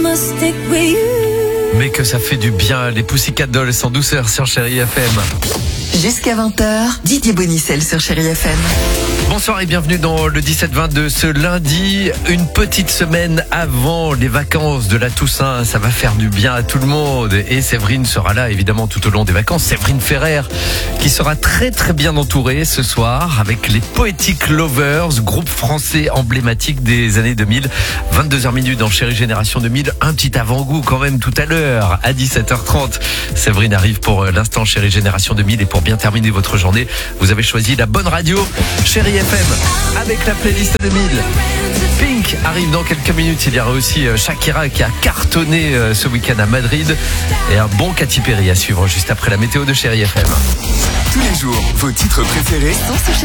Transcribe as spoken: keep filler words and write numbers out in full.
Mais que ça fait du bien, les Pussycat Dolls sans douceur sur Chérie F M. Jusqu'à vingt heures, Didier Bonicel sur Chérie F M. Bonsoir et bienvenue dans le dix-sept vingt de ce lundi. Une petite semaine avant les vacances de la Toussaint, ça va faire du bien à tout le monde. Et Séverine sera là évidemment tout au long des vacances. Séverine Ferrer qui sera très très bien entourée ce soir avec les Poetic Lovers, groupe français emblématique des années deux mille. vingt-deux heures minutes dans Chérie Génération deux mille. Un petit avant-goût quand même tout à l'heure à dix-sept heures trente. Séverine arrive pour l'instant Chérie Génération deux mille et pour bien terminer votre journée, vous avez choisi la bonne radio, Chérie F M, avec la playlist deux mille. Pink arrive dans quelques minutes. Il y aura aussi Shakira qui a cartonné ce week-end à Madrid et un bon Katy Perry à suivre juste après la météo de Chérie F M. Tous les jours, vos titres préférés Sont sur